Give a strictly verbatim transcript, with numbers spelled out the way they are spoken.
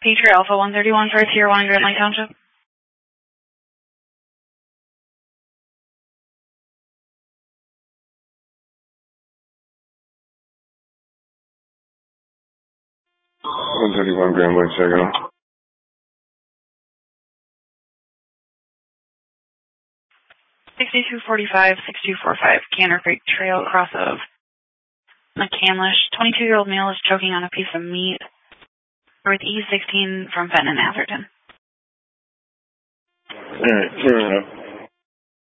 Patriot Alpha one thirty-one for Tier one, Grand Lake Township. one thirty-one Grand Lake, second. sixty-two forty-five, sixty-two forty-five, Canner Creek Trail, cross of McCandlish. twenty-two-year-old male is choking on a piece of meat with E sixteen from Fenton and Atherton. All right, fair enough.